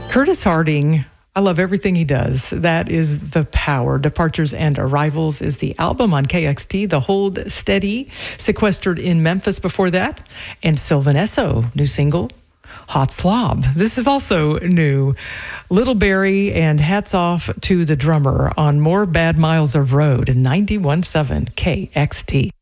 Curtis Harding, I love everything he does. That is The Power. Departures and Arrivals is the album on KXT. The Hold Steady, Sequestered in Memphis before that. And Sylvan Esso, new single, Hot Slob. This is also new. Little Barry and hats off to the drummer on More Bad Miles of Road in 91.7 KXT.